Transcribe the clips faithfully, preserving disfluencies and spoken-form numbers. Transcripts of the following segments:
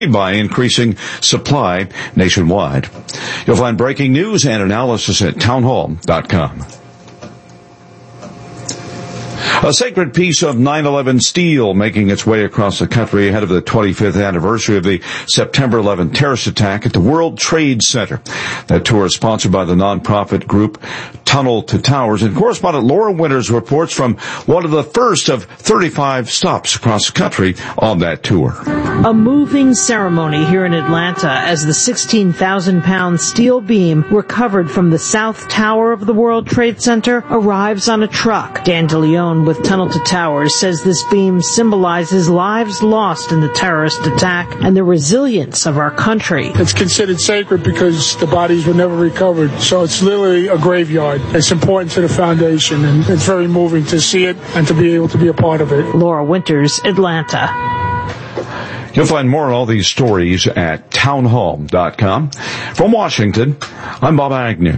by increasing supply nationwide. You'll find breaking news and analysis at townhall dot com. A sacred piece of nine eleven steel making its way across the country ahead of the twenty-fifth anniversary of the September eleventh terrorist attack at the World Trade Center. That tour is sponsored by the nonprofit group Tunnel to Towers, and correspondent Laura Winters reports from one of the first of thirty-five stops across the country on that tour. A moving ceremony here in Atlanta as the sixteen thousand pound steel beam recovered from the South Tower of the World Trade Center arrives on a truck. Dan DeLeon with Tunnel to Towers says this beam symbolizes lives lost in the terrorist attack and the resilience of our country. It's considered sacred because the bodies were never recovered, so it's literally a graveyard. It's important to the foundation, and it's very moving to see it and to be able to be a part of it. Laura Winters, Atlanta. You'll find more on all these stories at townhall dot com. From Washington, I'm Bob Agnew.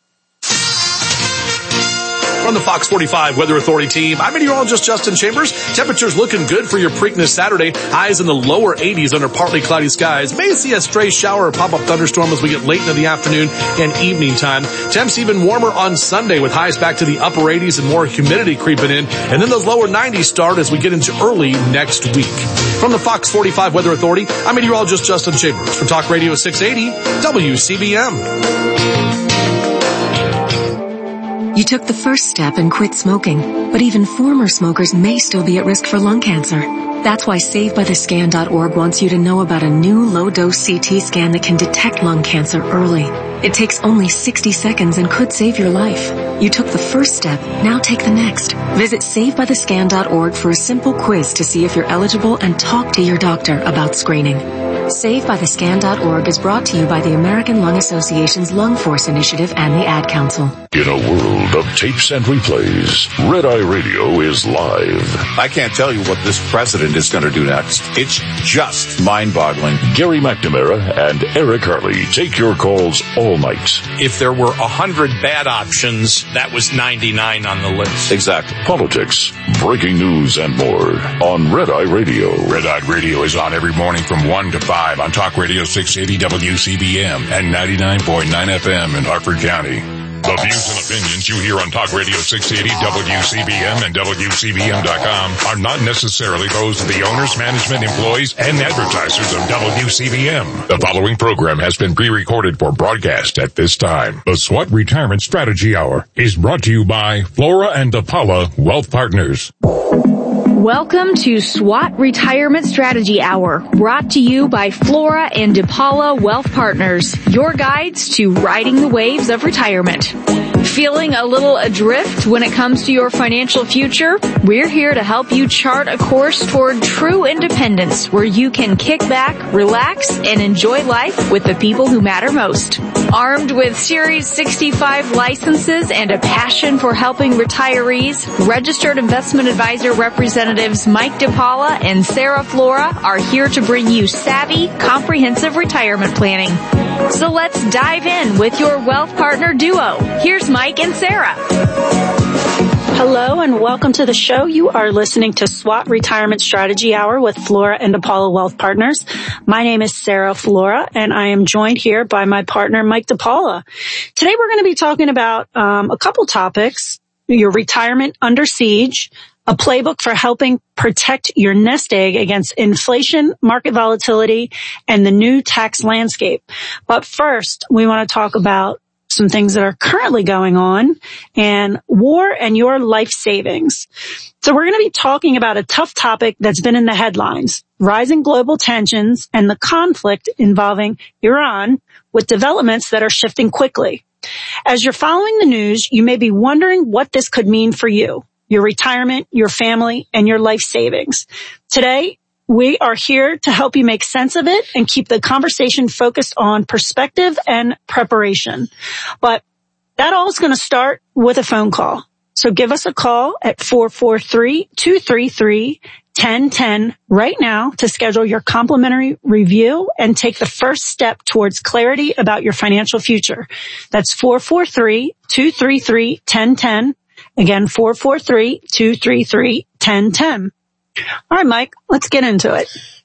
From the Fox forty-five Weather Authority team, I'm meteorologist Justin Chambers. Temperatures looking good for your Preakness Saturday. Highs in the lower eighties under partly cloudy skies. May see a stray shower or pop-up thunderstorm as we get late into the afternoon and evening time. Temps even warmer on Sunday with highs back to the upper eighties and more humidity creeping in. And then those lower nineties start as we get into early next week. From the Fox forty-five Weather Authority, I'm meteorologist Justin Chambers for Talk Radio six eighty W C B M. You took the first step and quit smoking, but even former smokers may still be at risk for lung cancer. That's why Save By The Scan dot org wants you to know about a new low-dose C T scan that can detect lung cancer early. It takes only sixty seconds and could save your life. You took the first step, now take the next. Visit Save By The Scan dot org for a simple quiz to see if you're eligible and talk to your doctor about screening. Save By The Scan dot org is brought to you by the American Lung Association's Lung Force Initiative and the Ad Council. In a world of tapes and replays, Red Eye Radio is live. I can't tell you what this president is going to do next. It's just mind-boggling. Gary McNamara and Eric Harley take your calls all night. If there were a hundred bad options, that was ninety-nine on the list. Exactly. Politics, breaking news, and more on Red Eye Radio. Red Eye Radio is on every morning from one to five on Talk Radio six eighty W C B M and ninety-nine point nine F M in Harford County. The views and opinions you hear on Talk Radio six eighty W C B M and W C B M dot com are not necessarily those of the owners, management, employees, and advertisers of W C B M. The following program has been pre-recorded for broadcast at this time. The SWAT Retirement Strategy Hour is brought to you by Flora and DePaula Wealth Partners. Welcome to SWAT Retirement Strategy Hour, brought to you by Flora and DePaula Wealth Partners, your guides to riding the waves of retirement. Feeling a little adrift when it comes to your financial future? We're here to help you chart a course toward true independence where you can kick back, relax, and enjoy life with the people who matter most. Armed with Series sixty-five licenses and a passion for helping retirees, registered investment advisor representatives Mike DePaula and Sarah Flora are here to bring you savvy, comprehensive retirement planning. So let's dive in with your wealth partner duo. Here's Mike and Sarah. Hello and welcome to the show. You are listening to SWAT Retirement Strategy Hour with Flora and DePaula Wealth Partners. My name is Sarah Flora and I am joined here by my partner Mike DePaula. Today we're going to be talking about um, a couple topics: your retirement under siege, a playbook for helping protect your nest egg against inflation, market volatility, and the new tax landscape. But first, we want to talk about some things that are currently going on and war and your life savings. So we're going to be talking about a tough topic that's been in the headlines: rising global tensions and the conflict involving Iran, with developments that are shifting quickly. As you're following the news, you may be wondering what this could mean for you, your retirement, your family, and your life savings. Today, we are here to help you make sense of it and keep the conversation focused on perspective and preparation. But that all is going to start with a phone call. So give us a call at four four three, two three three, one zero one zero right now to schedule your complimentary review and take the first step towards clarity about your financial future. That's four four three, two three three, one zero one zero. Again, four four three, two three three, one zero one zero. All right, Mike, let's get into it.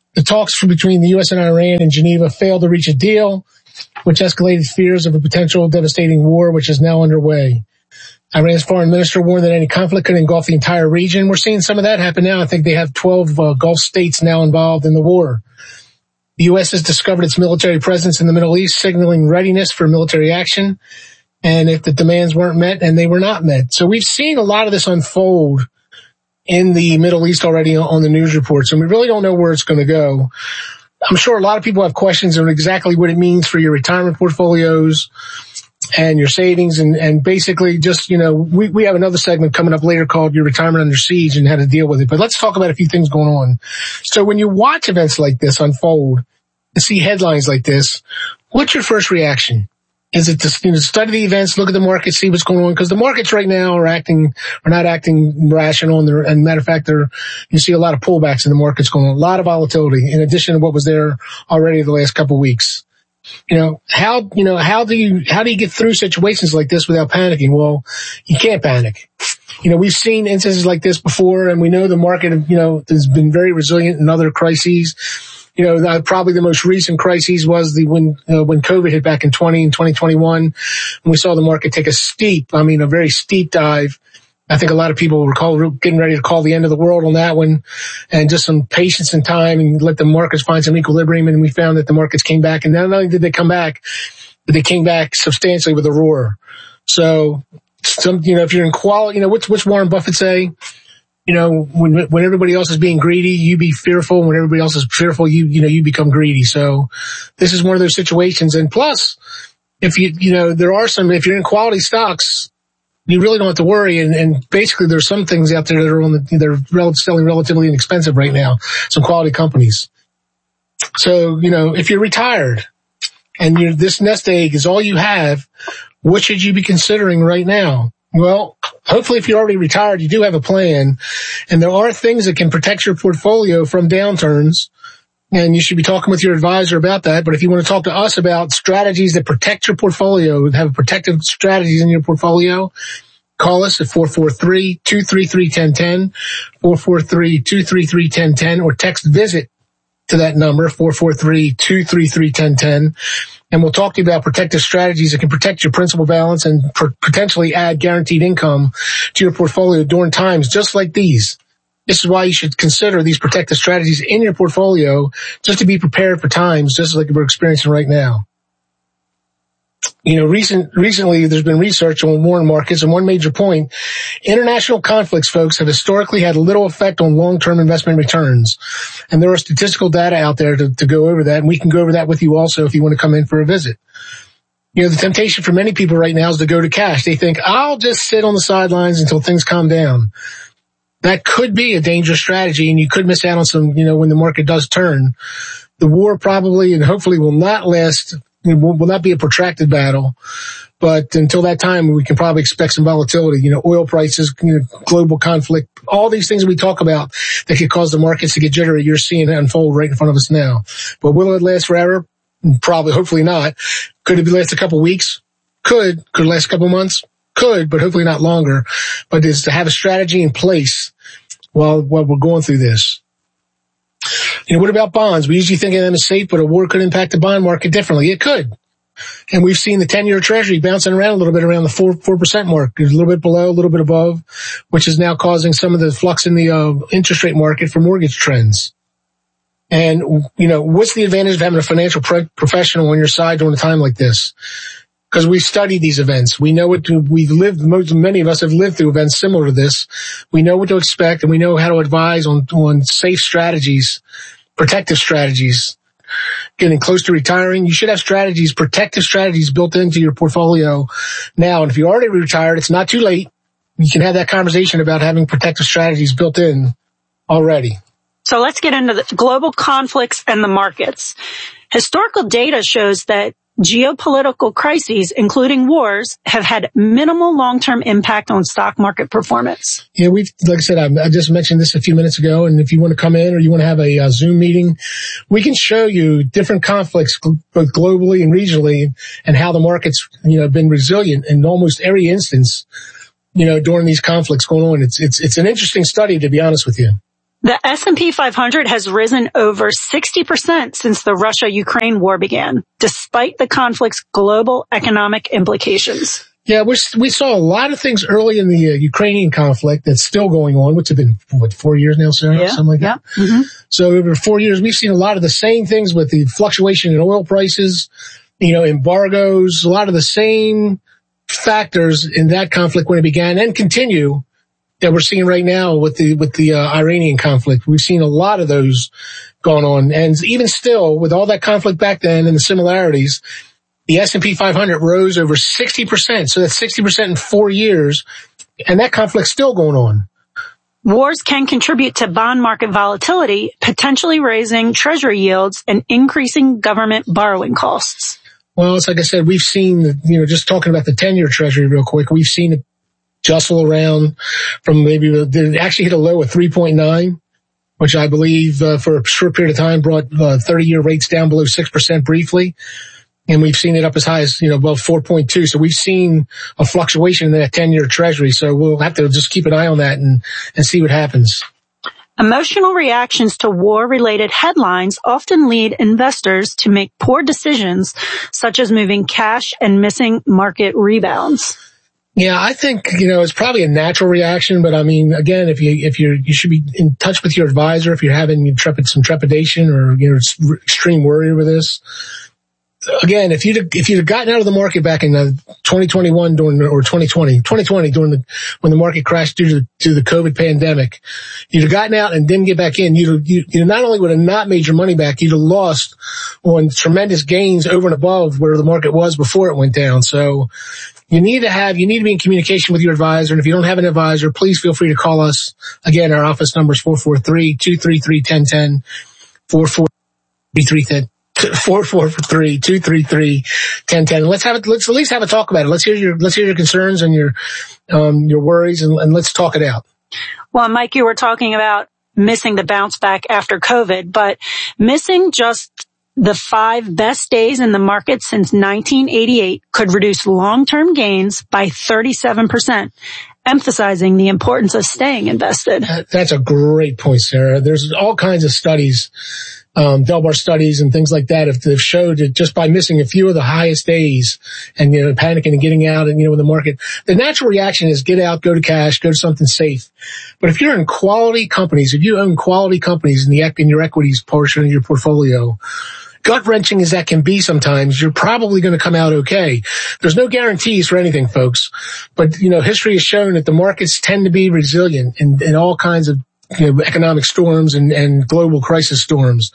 The talks between the U S and Iran in Geneva failed to reach a deal, which escalated fears of a potential devastating war, which is now underway. Iran's foreign minister warned that any conflict could engulf the entire region. We're seeing some of that happen now. I think they have twelve uh, Gulf states now involved in the war. The U S has discovered its military presence in the Middle East, signaling readiness for military action. And if the demands weren't met, and they were not met. So we've seen a lot of this unfold in the Middle East already on the news reports, and we really don't know where it's going to go. I'm sure a lot of people have questions on exactly what it means for your retirement portfolios and your savings, and, and basically just, you know, we, we have another segment coming up later called Your Retirement Under Siege and how to deal with it. But let's talk about a few things going on. So when you watch events like this unfold and see headlines like this, what's your first reaction? Is it to, you know, study the events, look at the market, see what's going on? Because the markets right now are acting, are not acting rational. And, they're, and matter of fact, they're, you see a lot of pullbacks in the markets going on, a lot of volatility in addition to what was there already the last couple of weeks. You know, how, you know, how do you, how do you get through situations like this without panicking? Well, you can't panic. You know, we've seen instances like this before, and we know the market, you know, has been very resilient in other crises. You know, uh, probably the most recent crises was the when uh, when COVID hit back in twenty and twenty twenty-one, and we saw the market take a steep, I mean, a very steep dive. I think a lot of people were call, getting ready to call the end of the world on that one, and just some patience and time and let the markets find some equilibrium. And we found that the markets came back, and not only did they come back, but they came back substantially with a roar. So, some, you know, if you're in quality, you know, what's, what's Warren Buffett say? You know, when, when everybody else is being greedy, you be fearful. When everybody else is fearful, you, you know, you become greedy. So this is one of those situations. And plus, if you, you know, there are some, if you're in quality stocks, you really don't have to worry. And, and basically there's some things out there that are on the, they're rel- selling relatively inexpensive right now. Some quality companies. So, you know, if you're retired and you're, this nest egg is all you have, what should you be considering right now? Well, hopefully if you're already retired, you do have a plan, and there are things that can protect your portfolio from downturns, and you should be talking with your advisor about that. But if you want to talk to us about strategies that protect your portfolio, have protective strategies in your portfolio, call us at four four three, two three three, one zero one zero, four four three, two three three, one zero one zero, or text VISIT to that number, four four three, two three three, one zero one zero. And we'll talk to you about protective strategies that can protect your principal balance and pr- potentially add guaranteed income to your portfolio during times just like these. This is why you should consider these protective strategies in your portfolio, just to be prepared for times just like we're experiencing right now. You know, recent, recently there's been research on foreign markets, and one major point, international conflicts, folks, have historically had little effect on long-term investment returns. And there are statistical data out there to, to go over that, and we can go over that with you also if you want to come in for a visit. You know, the temptation for many people right now is to go to cash. They think, I'll just sit on the sidelines until things calm down. That could be a dangerous strategy, and you could miss out on some, you know, when the market does turn. The war probably and hopefully will not last. It will, will not be a protracted battle, but until that time, we can probably expect some volatility. You know, oil prices, you know, global conflict, all these things that we talk about that could cause the markets to get jittery. You're seeing it unfold right in front of us now. But will it last forever? Probably, hopefully not. Could it last a couple weeks? Could. Could it last a couple months? Could, but hopefully not longer. But is to have a strategy in place while, while we're going through this. You know, what about bonds? We usually think of them as safe, but a war could impact the bond market differently. It could. And we've seen the ten-year treasury bouncing around a little bit around the four, four percent mark. It's a little bit below, a little bit above, which is now causing some of the flux in the uh, interest rate market for mortgage trends. And, you know, what's the advantage of having a financial pro- professional on your side during a time like this? Because we study these events. We know what to, we've lived, most, many of us have lived through events similar to this. We know what to expect, and we know how to advise on, on safe strategies, protective strategies. Getting close to retiring, you should have strategies, protective strategies built into your portfolio now. And if you're already retired, it's not too late. You can have that conversation about having protective strategies built in already. So let's get into the global conflicts and the markets. Historical data shows that geopolitical crises, including wars, have had minimal long-term impact on stock market performance. Yeah, we've, like I said, I, I just mentioned this a few minutes ago, and if you want to come in or you want to have a, a Zoom meeting, we can show you different conflicts both globally and regionally, and how the markets, you know, have been resilient in almost every instance, you know, during these conflicts going on. It's, it's, it's an interesting study, to be honest with you. The S and P five hundred has risen over sixty percent since the Russia-Ukraine war began, despite the conflict's global economic implications. Yeah, we we saw a lot of things early in the uh, Ukrainian conflict that's still going on, which have been, what, four years now, Sarah? Yeah, Something like yeah. that. Mm-hmm. So over four years, we've seen a lot of the same things with the fluctuation in oil prices, you know, embargoes, a lot of the same factors in that conflict when it began and continue that we're seeing right now with the with the uh, Iranian conflict. We've seen a lot of those going on. And even still, with all that conflict back then and the similarities, the S and P five hundred rose over sixty percent. So that's sixty percent in four years. And that conflict's still going on. Wars can contribute to bond market volatility, potentially raising treasury yields and increasing government borrowing costs. Well, it's like I said, we've seen, you know, just talking about the ten-year treasury real quick, we've seen it jostle around from maybe, it actually hit a low of three point nine, which I believe uh, for a short period of time brought uh, thirty-year rates down below six percent briefly. And we've seen it up as high as, you know, above four point two. So we've seen a fluctuation in that ten-year treasury. So we'll have to just keep an eye on that and, and see what happens. Emotional reactions to war-related headlines often lead investors to make poor decisions, such as moving cash and missing market rebounds. Yeah, I think, you know, it's probably a natural reaction, but I mean, again, if you, if you're, you should be in touch with your advisor if you're having trepid, some trepidation or, you know, extreme worry over this. Again, if you'd, if you'd have gotten out of the market back in uh, twenty twenty-one during, the, or twenty twenty, twenty twenty during the, when the market crashed due to, to the COVID pandemic, you'd have gotten out and didn't get back in. You'd, you, you not only would have not made your money back, you'd have lost on tremendous gains over and above where the market was before it went down. So you need to have, you need to be in communication with your advisor. And if you don't have an advisor, please feel free to call us. Again, our office number is four four three, two three three, one zero one zero, four four three, four four three, two three three, one zero one zero. Let's have it, let's at least have a talk about it. Let's hear your, let's hear your concerns and your, um, your worries and, and let's talk it out. Well, Mike, you were talking about missing the bounce back after COVID, but missing just the five best days in the market since nineteen eighty-eight could reduce long-term gains by thirty-seven percent, emphasizing the importance of staying invested. That's a great point, Sarah. There's all kinds of studies, um, Delbar studies and things like that have, have showed that just by missing a few of the highest days and, you know, panicking and getting out and, you know, in the market, the natural reaction is get out, go to cash, go to something safe. But if you're in quality companies, if you own quality companies in the, in your equities portion of your portfolio, gut-wrenching as that can be sometimes, you're probably going to come out okay. There's no guarantees for anything, folks. But, you know, history has shown that the markets tend to be resilient in, in all kinds of, you know, economic storms and, and global crisis storms.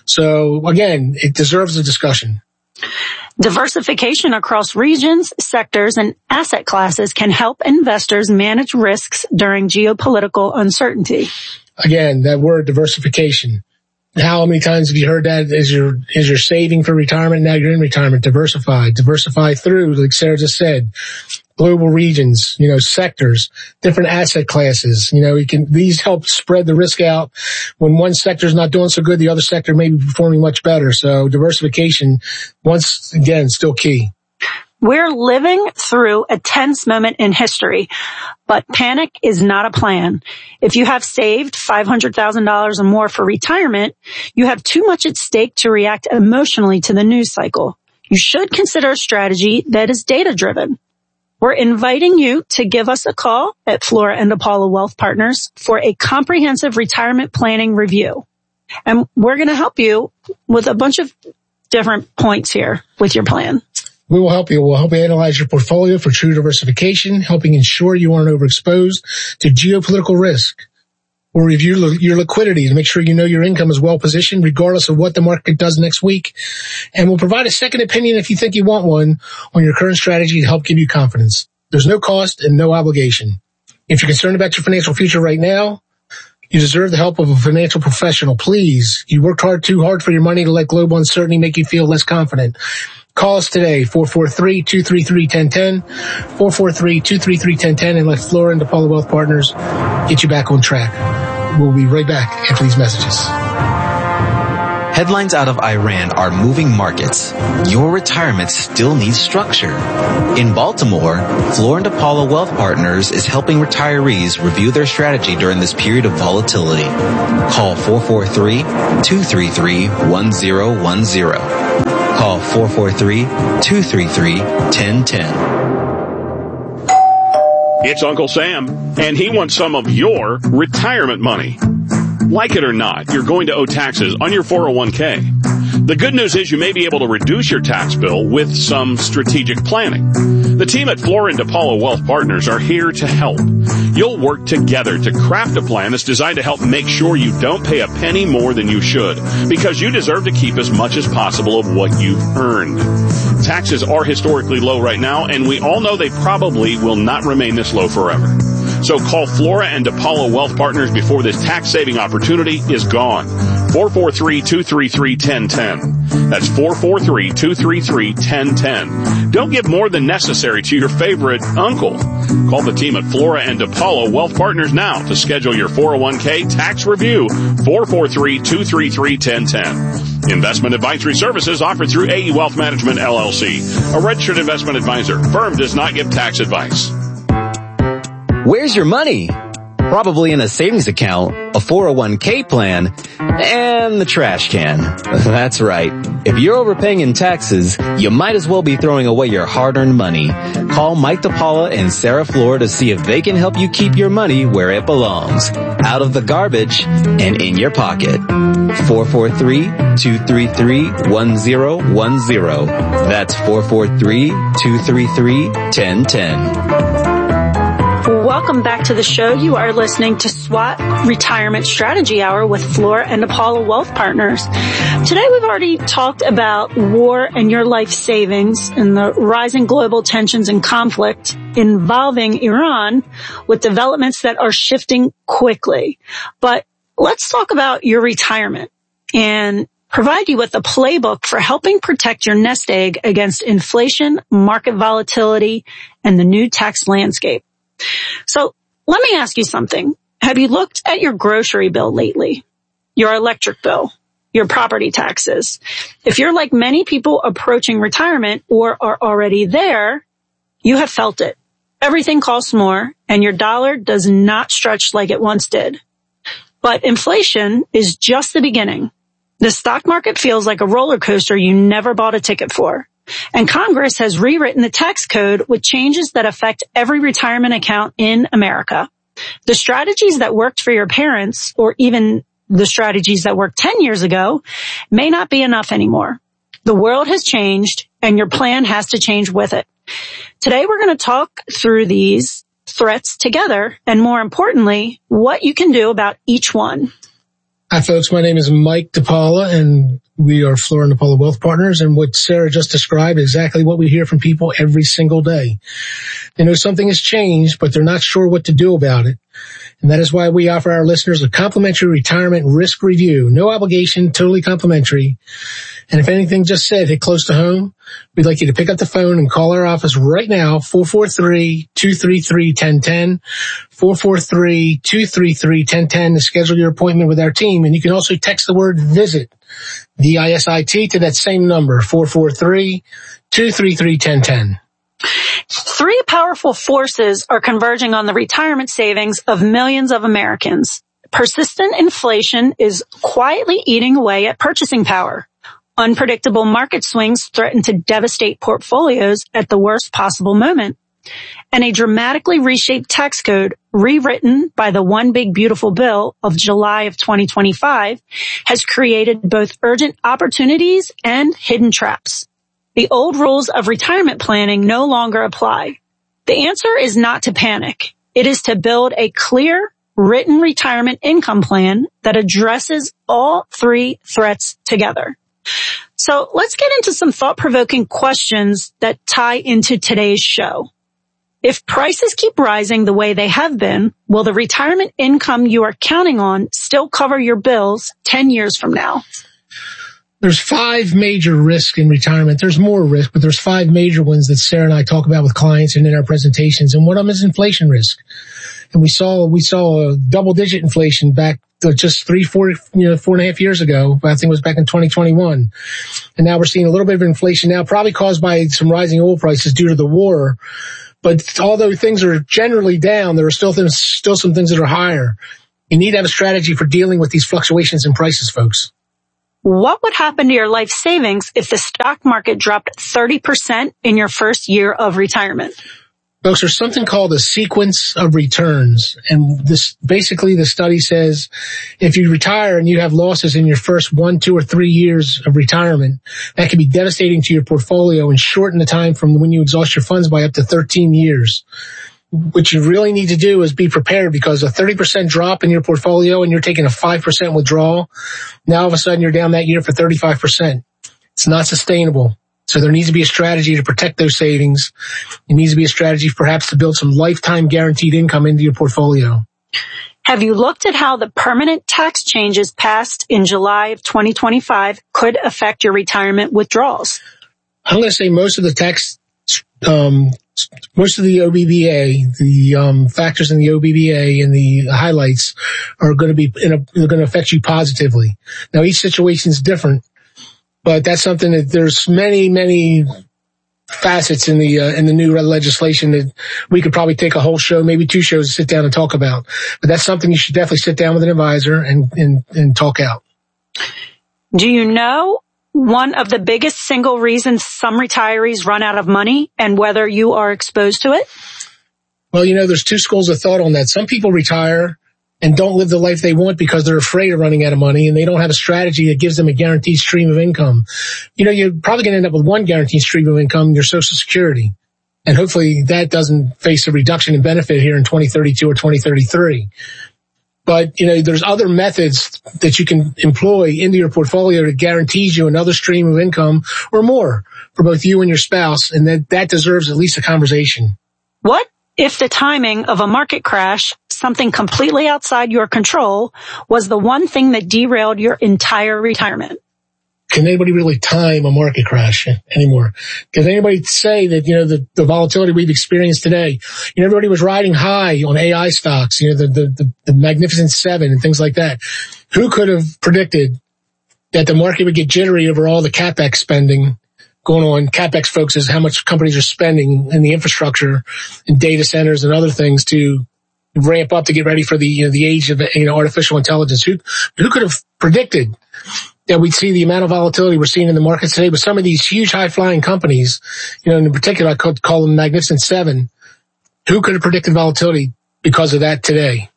So, again, it deserves a discussion. Diversification across regions, sectors, and asset classes can help investors manage risks during geopolitical uncertainty. Again, that word diversification. How many times have you heard that? Is your, is your saving for retirement? Now you're in retirement. Diversify, diversify through, like Sarah just said, global regions, you know, sectors, different asset classes. You know, you can, these help spread the risk out. When one sector is not doing so good, the other sector may be performing much better. So diversification, once again, still key. We're living through a tense moment in history, but panic is not a plan. If you have saved five hundred thousand dollars or more for retirement, you have too much at stake to react emotionally to the news cycle. You should consider a strategy that is data-driven. We're inviting you to give us a call at Flora and Apollo Wealth Partners for a comprehensive retirement planning review. And we're going to help you with a bunch of different points here with your plan. We will help you. We'll help you analyze your portfolio for true diversification, helping ensure you aren't overexposed to geopolitical risk. We'll review your liquidity to make sure you know your income is well positioned regardless of what the market does next week. And we'll provide a second opinion if you think you want one on your current strategy to help give you confidence. There's no cost and no obligation. If you're concerned about your financial future right now, you deserve the help of a financial professional. Please, you worked hard too hard for your money to let global uncertainty make you feel less confident. Call us today, four four three, two three three, one zero one zero, four four three, two three three, one zero one zero, and let Flora and Apollo Wealth Partners get you back on track. We'll be right back after these messages. Headlines out of Iran are moving markets. Your retirement still needs structure. In Baltimore, Flora and DePaula Wealth Partners is helping retirees review their strategy during this period of volatility. Call four four three, two three three, one zero one zero. Call four four three, two three three, one zero one zero. It's Uncle Sam, and he wants some of your retirement money. Like it or not, you're going to owe taxes on your four oh one k. The good news is you may be able to reduce your tax bill with some strategic planning. The team at Flora and DePaula Wealth Partners are here to help. You'll work together to craft a plan that's designed to help make sure you don't pay a penny more than you should, because you deserve to keep as much as possible of what you've earned. Taxes are historically low right now, and we all know they probably will not remain this low forever. So call Flora and DePaula Wealth Partners before this tax-saving opportunity is gone. four four three, two three three, one zero one zero. That's four four three, two three three, one zero one zero. Don't give more than necessary to your favorite uncle. Call the team at Flora and DePaula Wealth Partners now to schedule your four oh one k tax review. four four three, two three three, one zero one zero. Investment advisory services offered through A E Wealth Management, L L C, a registered investment advisor. Firm does not give tax advice. Where's your money? Probably in a savings account, a four oh one k plan, and the trash can. That's right. If you're overpaying in taxes, you might as well be throwing away your hard-earned money. Call Mike DePaula and Sarah Flora to see if they can help you keep your money where it belongs, out of the garbage and in your pocket. four four three, two three three, one zero one zero. That's four four three, two three three, one zero one zero. Welcome back to the show. You are listening to SWAT Retirement Strategy Hour with Flora and DePaula Wealth Partners. Today we've already talked about war and your life savings and the rising global tensions and conflict involving Iran, with developments that are shifting quickly. But let's talk about your retirement and provide you with a playbook for helping protect your nest egg against inflation, market volatility, and the new tax landscape. So let me ask you something. Have you looked at your grocery bill lately? Your electric bill, your property taxes? If you're like many people approaching retirement or are already there, you have felt it. Everything costs more and your dollar does not stretch like it once did. But inflation is just the beginning. The stock market feels like a roller coaster you never bought a ticket for. And Congress has rewritten the tax code with changes that affect every retirement account in America. The strategies that worked for your parents, or even the strategies that worked ten years ago, may not be enough anymore. The world has changed, and your plan has to change with it. Today, we're going to talk through these threats together, and more importantly, what you can do about each one. Hi, folks. My name is Mike DePaula, and we are Flora and DePaula Wealth Partners, and what Sarah just described is exactly what we hear from people every single day. They know something has changed, but they're not sure what to do about it. And that is why we offer our listeners a complimentary retirement risk review. No obligation, totally complimentary. And if anything just said hit close to home, we'd like you to pick up the phone and call our office right now, four four three, two three three, one zero one zero, four four three, two three three, one zero one zero to schedule your appointment with our team. And you can also text the word VISIT, V I S I T, to that same number, four four three, two three three, one zero one zero. Three powerful forces are converging on the retirement savings of millions of Americans. Persistent inflation is quietly eating away at purchasing power. Unpredictable market swings threaten to devastate portfolios at the worst possible moment. And a dramatically reshaped tax code, rewritten by the One Big Beautiful Bill of July of twenty twenty-five, has created both urgent opportunities and hidden traps. The old rules of retirement planning no longer apply. The answer is not to panic. It is to build a clear, written retirement income plan that addresses all three threats together. So let's get into some thought-provoking questions that tie into today's show. If prices keep rising the way they have been, will the retirement income you are counting on still cover your bills ten years from now? There's five major risks in retirement. There's more risk, but there's five major ones that Sarah and I talk about with clients and in our presentations. And one of them is inflation risk. And we saw, we saw a double digit inflation back just three, four, you know, four and a half years ago. I think it was back in twenty twenty-one. And now we're seeing a little bit of inflation now, probably caused by some rising oil prices due to the war. But although things are generally down, there are still things, still some things that are higher. You need to have a strategy for dealing with these fluctuations in prices, folks. What would happen to your life savings if the stock market dropped thirty percent in your first year of retirement? Folks, there's something called a sequence of returns. And this, basically the study says if you retire and you have losses in your first one, two, or three years of retirement, that can be devastating to your portfolio and shorten the time from when you exhaust your funds by up to thirteen years. What you really need to do is be prepared, because a thirty percent drop in your portfolio and you're taking a five percent withdrawal, now all of a sudden you're down that year for thirty-five percent. It's not sustainable. So there needs to be a strategy to protect those savings. It needs to be a strategy perhaps to build some lifetime guaranteed income into your portfolio. Have you looked at how the permanent tax changes passed in July of twenty twenty-five could affect your retirement withdrawals? I'm going to say most of the tax, um, most of the O B B A, the um, factors in the O B B A and the highlights are going to be in a, they're going to affect you positively. Now each situation is different, but that's something that there's many, many facets in the uh, in the new legislation that we could probably take a whole show, maybe two shows, to sit down and talk about. But that's something you should definitely sit down with an advisor and and, and talk out. Do you know one of the biggest single reasons some retirees run out of money, and whether you are exposed to it? Well, you know, there's two schools of thought on that. Some people retire and don't live the life they want because they're afraid of running out of money, and they don't have a strategy that gives them a guaranteed stream of income. You know, you're probably going to end up with one guaranteed stream of income, your Social Security. And hopefully that doesn't face a reduction in benefit here in twenty thirty-two or twenty thirty-three. But, you know, there's other methods that you can employ into your portfolio that guarantees you another stream of income or more for both you and your spouse, and that, that deserves at least a conversation. What if the timing of a market crash, something completely outside your control, was the one thing that derailed your entire retirement? Can anybody really time a market crash anymore? Can anybody say that, you know, the, the volatility we've experienced today, you know, everybody was riding high on A I stocks, you know, the, the, the, the Magnificent Seven and things like that. Who could have predicted that the market would get jittery over all the CapEx spending going on? CapEx, folks, is how much companies are spending in the infrastructure and data centers and other things to ramp up to get ready for the, you know, the age of, you know, artificial intelligence. Who, who could have predicted that we'd see the amount of volatility we're seeing in the markets today with some of these huge high-flying companies, you know, in particular, I could call them Magnificent Seven. Who could have predicted volatility because of that today?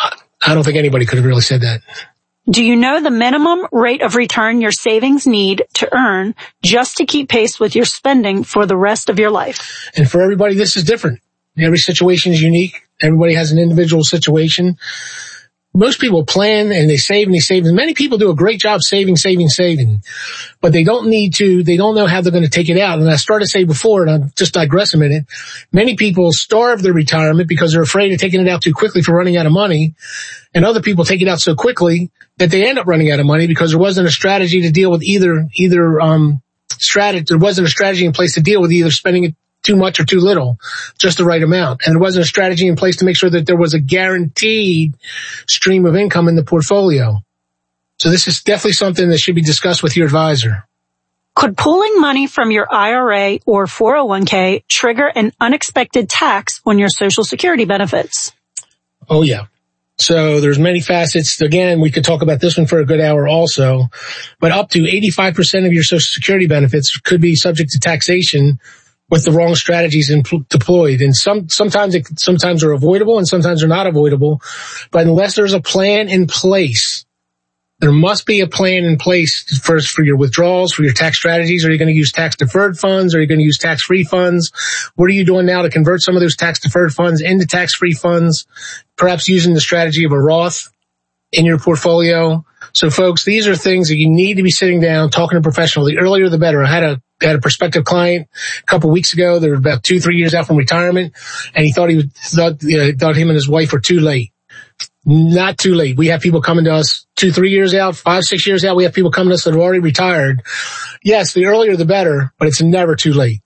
I don't think anybody could have really said that. Do you know the minimum rate of return your savings need to earn just to keep pace with your spending for the rest of your life? And for everybody, this is different. Every situation is unique. Everybody has an individual situation. Most people plan and they save and they save. And many people do a great job saving, saving, saving. But they don't need to, they don't know how they're going to take it out. And I started to say before, and I'll just digress a minute, many people starve their retirement because they're afraid of taking it out too quickly for running out of money. And other people take it out so quickly that they end up running out of money because there wasn't a strategy to deal with either, either, um, strategy. There wasn't a strategy in place to deal with either spending it too much or too little, just the right amount. And there wasn't a strategy in place to make sure that there was a guaranteed stream of income in the portfolio. So this is definitely something that should be discussed with your advisor. Could pooling money from your I R A or four oh one k trigger an unexpected tax on your Social Security benefits? Oh, yeah. So there's many facets. Again, we could talk about this one for a good hour also, but up to eighty-five percent of your Social Security benefits could be subject to taxation with the wrong strategies impl- deployed. And some, sometimes it, sometimes are avoidable and sometimes they're not avoidable. But unless there's a plan in place, there must be a plan in place first for your withdrawals, for your tax strategies. Are you going to use tax deferred funds? Are you going to use tax free funds? What are you doing now to convert some of those tax deferred funds into tax free funds? Perhaps using the strategy of a Roth in your portfolio. So folks, these are things that you need to be sitting down, talking to a professional. The earlier the better. I had a had a prospective client a couple of weeks ago. They were about two, three years out from retirement, and he thought he was, thought, you know, thought him and his wife were too late. Not too late. We have people coming to us two, three years out, five, six years out. We have people coming to us that are already retired. Yes, the earlier the better, but it's never too late.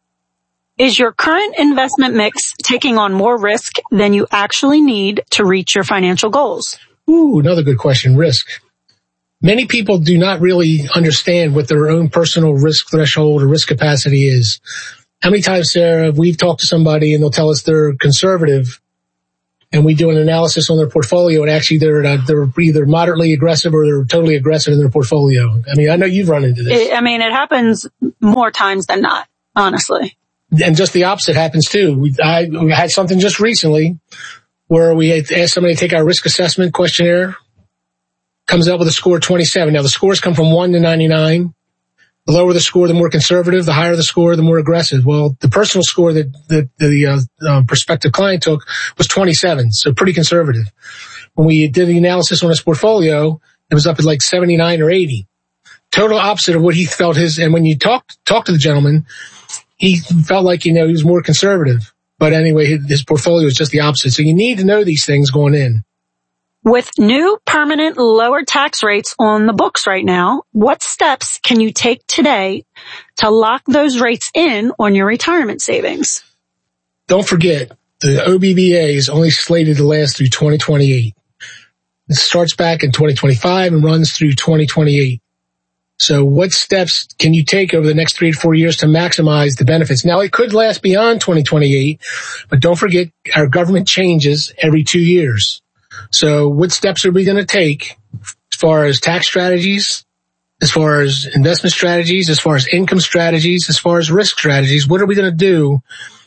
Is your current investment mix taking on more risk than you actually need to reach your financial goals? Ooh, another good question, risk. Many people do not really understand what their own personal risk threshold or risk capacity is. How many times, Sarah, we've talked to somebody and they'll tell us they're conservative, and we do an analysis on their portfolio, and actually they're uh, they're either moderately aggressive or they're totally aggressive in their portfolio. I mean, I know you've run into this. I mean, it happens more times than not, honestly. And just the opposite happens too. We, I we had something just recently where we had asked somebody to take our risk assessment questionnaire. Comes out with a score of twenty-seven. Now, the scores come from one to ninety-nine. The lower the score, the more conservative. The higher the score, the more aggressive. Well, the personal score that, that the uh, uh, prospective client took was twenty-seven, so pretty conservative. When we did the analysis on his portfolio, it was up at like seventy-nine or eighty. Total opposite of what he felt his, and when you talked, talked to the gentleman, he felt like, you know, he was more conservative. But anyway, his, his portfolio was just the opposite. So you need to know these things going in. With new permanent lower tax rates on the books right now, what steps can you take today to lock those rates in on your retirement savings? Don't forget, the O B B A is only slated to last through twenty twenty-eight. It starts back in twenty twenty-five and runs through twenty twenty-eight. So what steps can you take over the next three to four years to maximize the benefits? Now, it could last beyond twenty twenty-eight, but don't forget, our government changes every two years. So what steps are we going to take as far as tax strategies, as far as investment strategies, as far as income strategies, as far as risk strategies? What are we going to do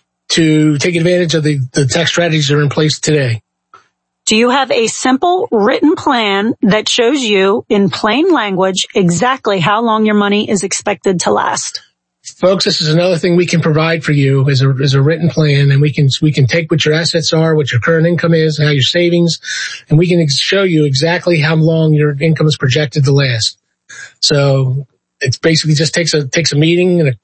to take advantage of the, the tax strategies that are in place today? Do you have a simple written plan that shows you in plain language exactly how long your money is expected to last? Folks, this is another thing we can provide for you as a, as a written plan, and we can, we can take what your assets are, what your current income is, how your savings, and we can ex- show you exactly how long your income is projected to last. So it's basically just takes a, takes a meeting and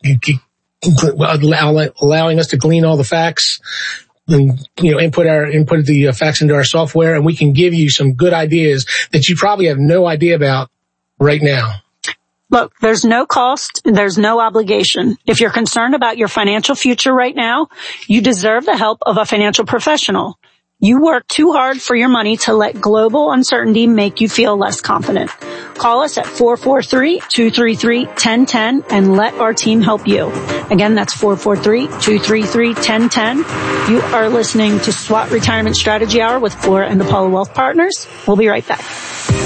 a, allowing us to glean all the facts and, you know, input our, input the facts into our software, and we can give you some good ideas that you probably have no idea about right now. Look, there's no cost, there's no obligation. If you're concerned about your financial future right now, you deserve the help of a financial professional. You work too hard for your money to let global uncertainty make you feel less confident. Call us at four four three, two three three, one zero one zero and let our team help you. Again, that's four four three, two three three, one zero one zero. You are listening to SWAT Retirement Strategy Hour with Flora and DePaula Wealth Partners. We'll be right back.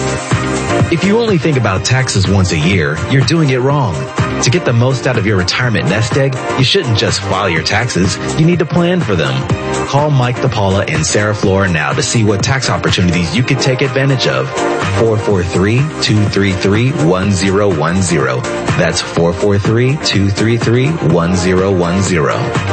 If you only think about taxes once a year, you're doing it wrong. To get the most out of your retirement nest egg, you shouldn't just file your taxes. You need to plan for them. Call Mike DePaula and Sarah Flora now to see what tax opportunities you could take advantage of. four four three, two three three, one zero one zero. That's four four three, two three three, one zero one zero.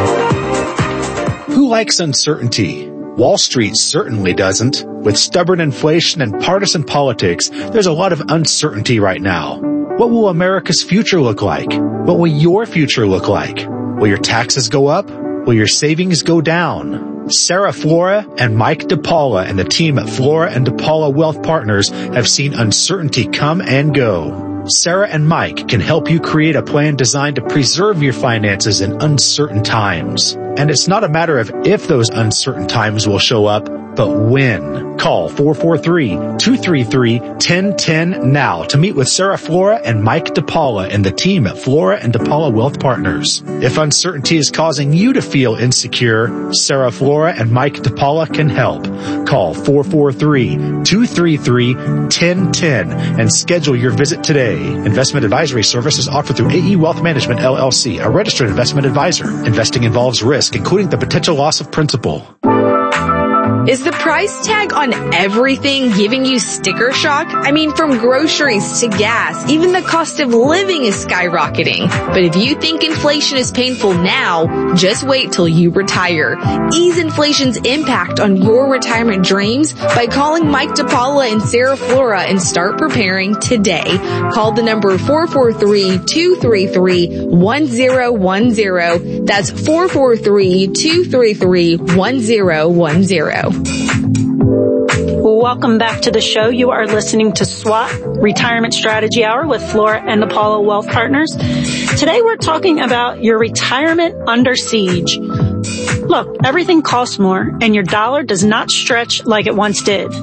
Who likes uncertainty? Wall Street certainly doesn't. With stubborn inflation and partisan politics, there's a lot of uncertainty right now. What will America's future look like? What will your future look like? Will your taxes go up? Will your savings go down? Sarah Flora and Mike DePaula and the team at Flora and DePaula Wealth Partners have seen uncertainty come and go. Sarah and Mike can help you create a plan designed to preserve your finances in uncertain times. And it's not a matter of if those uncertain times will show up, but when. Call four four three, two three three, one zero one zero now to meet with Sarah Flora and Mike DePaula and the team at Flora and DePaula Wealth Partners. If uncertainty is causing you to feel insecure, Sarah Flora and Mike DePaula can help. Call four four three, two three three, one zero one zero and schedule your visit today. Investment advisory services offered through A E Wealth Management, L L C, a registered investment advisor. Investing involves risk, including the potential loss of principal. Is the price tag on everything giving you sticker shock? I mean, from groceries to gas, even the cost of living is skyrocketing. But if you think inflation is painful now, just wait till you retire. Ease inflation's impact on your retirement dreams by calling Mike DePaula and Sarah Flora and start preparing today. Call the number four four three, two three three, one zero one zero. That's four four three, two three three, one zero one zero. Welcome back to the show. You are listening to SWAT Retirement Strategy Hour with Flora and DePaula Wealth Partners. Today we're talking about your retirement under siege. Look, everything costs more and your dollar does not stretch like it once did.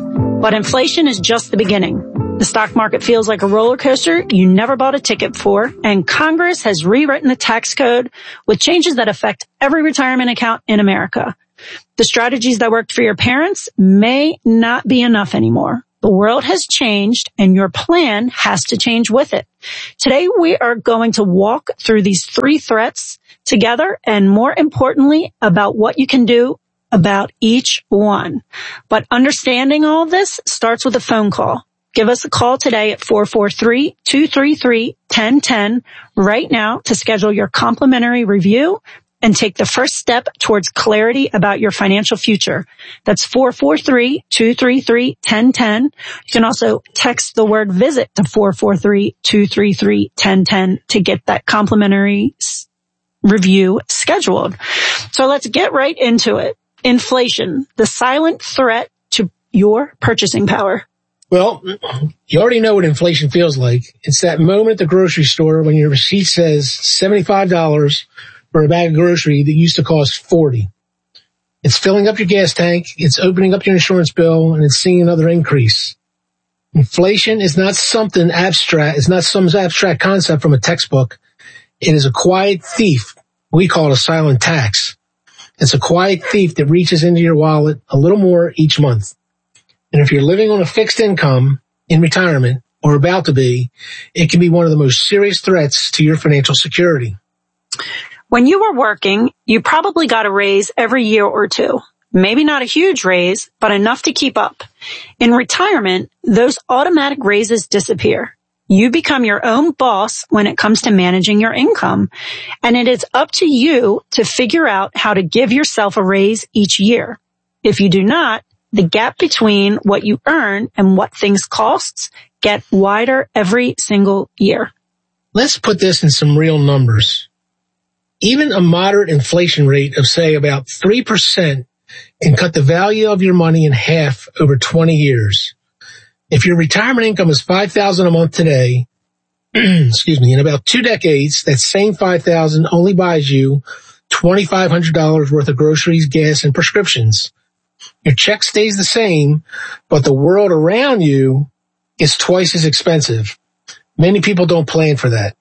But inflation is just the beginning. The stock market feels like a roller coaster you never bought a ticket for, and Congress has rewritten the tax code with changes that affect every retirement account in America. The strategies that worked for your parents may not be enough anymore. The world has changed and your plan has to change with it. Today we are going to walk through these three threats together and more importantly about what you can do about each one. But understanding all of this starts with a phone call. Give us a call today at four four three, two three three, one zero one zero right now to schedule your complimentary review and take the first step towards clarity about your financial future. That's four four three, two three three, one zero one zero. You can also text the word visit to four four three, two three three, one zero one zero to get that complimentary s- review scheduled. So let's get right into it. Inflation, the silent threat to your purchasing power. Well, you already know what inflation feels like. It's that moment at the grocery store when your receipt says seventy-five dollars for a bag of grocery that used to cost forty dollars. It's filling up your gas tank, it's opening up your insurance bill, and it's seeing another increase. Inflation is not something abstract. It's not some abstract concept from a textbook. It is a quiet thief. We call it a silent tax. It's a quiet thief that reaches into your wallet a little more each month. And if you're living on a fixed income in retirement or about to be, it can be one of the most serious threats to your financial security. When you were working, you probably got a raise every year or two. Maybe not a huge raise, but enough to keep up. In retirement, those automatic raises disappear. You become your own boss when it comes to managing your income, and it is up to you to figure out how to give yourself a raise each year. If you do not, the gap between what you earn and what things costs get wider every single year. Let's put this in some real numbers. Even a moderate inflation rate of, say, about three percent can cut the value of your money in half over twenty years. If your retirement income is five thousand dollars a month today, excuse me, in about two decades, that same five thousand dollars only buys you two thousand five hundred dollars worth of groceries, gas, and prescriptions. Your check stays the same, but the world around you is twice as expensive. Many people don't plan for that.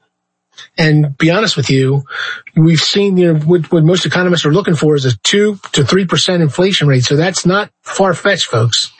And be honest with you, we've seen, you know, what, what most economists are looking for is a two to three percent inflation rate. So that's not far-fetched, folks.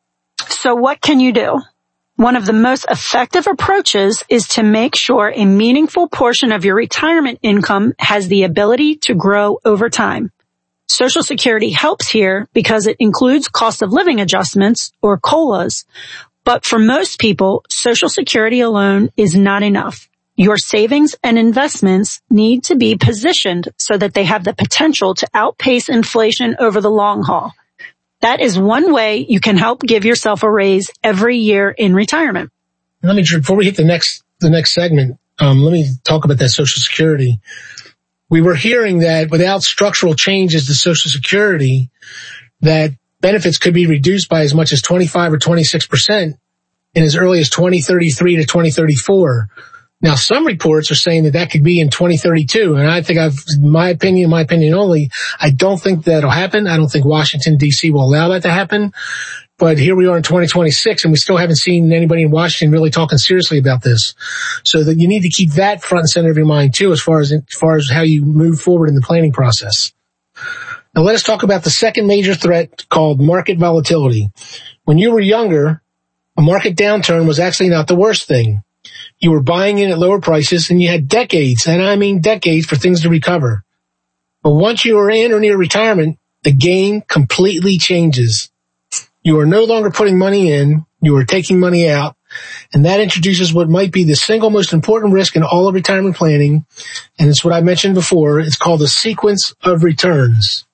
So what can you do? One of the most effective approaches is to make sure a meaningful portion of your retirement income has the ability to grow over time. Social Security helps here because it includes cost of living adjustments or COLAs. But for most people, Social Security alone is not enough. Your savings and investments need to be positioned so that they have the potential to outpace inflation over the long haul. That is one way you can help give yourself a raise every year in retirement. Let me, before we hit the next, the next segment, um, let me talk about that Social Security. We were hearing that without structural changes to Social Security, that benefits could be reduced by as much as twenty-five or twenty-six percent in as early as twenty thirty-three to twenty thirty-four. Now, some reports are saying that that could be in twenty thirty-two, and I think I've, my opinion, my opinion only, I don't think that'll happen. I don't think Washington, D C will allow that to happen. But here we are in twenty twenty-six, and we still haven't seen anybody in Washington really talking seriously about this. So that you need to keep that front and center of your mind too, as far as, as far as how you move forward in the planning process. Now let us talk about the second major threat called market volatility. When you were younger, a market downturn was actually not the worst thing. You were buying in at lower prices and you had decades, and I mean decades, for things to recover. But once you are in or near retirement, the game completely changes. You are no longer putting money in, you are taking money out, and that introduces what might be the single most important risk in all of retirement planning, and it's what I mentioned before. It's called a sequence of returns.